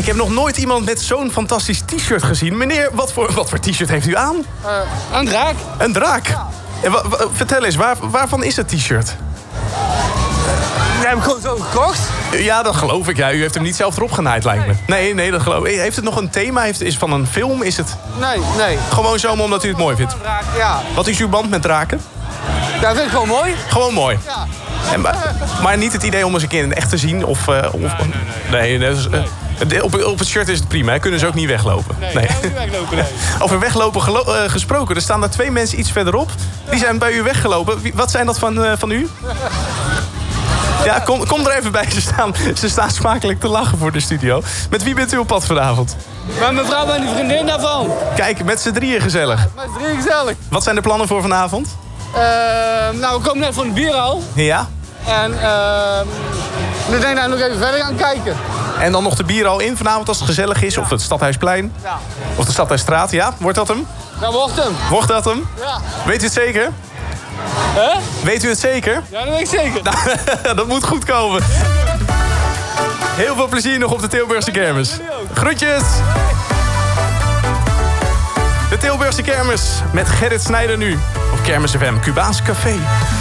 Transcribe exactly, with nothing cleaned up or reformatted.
Ik heb nog nooit iemand met zo'n fantastisch t-shirt gezien. Meneer, wat voor, wat voor t-shirt heeft u aan? Uh, een draak. Een draak? Ja. En wa, wa, vertel eens, waar, waarvan is het t-shirt? Die heb ik gewoon zo gekocht. Ja, dat geloof ik. Ja, u heeft hem niet zelf erop genaaid, lijkt me. Nee, nee, dat geloof ik. Heeft het nog een thema? Heeft, is het van een film? Is het... Nee, nee. Gewoon zomaar omdat u het mooi vindt? Ja. Wat is uw band met draken? Dat vind ik gewoon mooi. Gewoon mooi? Ja. En, maar, maar niet het idee om eens een keer in het echt te zien? Of, uh, of, nee, nee, nee. nee dus, uh, op, op het shirt is het prima. Hè? Kunnen ze ook niet weglopen? Nee, nee. Niet weglopen, nee. Over weglopen gelo- uh, gesproken. Er staan er twee mensen iets verderop. Die zijn bij u weggelopen. Wie, wat zijn dat van, uh, van u? Ja, kom, kom er even bij. Ze staan, ze staan smakelijk te lachen voor de studio. Met wie bent u op pad vanavond? Met mijn vrouw en die vriendin daarvan. Kijk, met z'n drieën gezellig. Ja, met z'n drieën gezellig. Wat zijn de plannen voor vanavond? Uh, nou, we komen net van de bierhal. Ja. En uh, we denken daar nog even verder gaan kijken. En dan nog de bier al in vanavond als het gezellig is? Ja. Of het Stadhuisplein? Ja. Of de Stadhuisstraat? Ja, wordt dat hem? Dat wordt hem. Wordt dat hem? Ja. Weet u het zeker? Huh? Weet u het zeker? Ja, dat weet ik zeker. Nou, dat moet goed komen. Heel veel plezier nog op de Tilburgse kermis. Groetjes! De Tilburgse kermis met Gerrit Snijder nu. Op Kermis F M, Cubaans Café.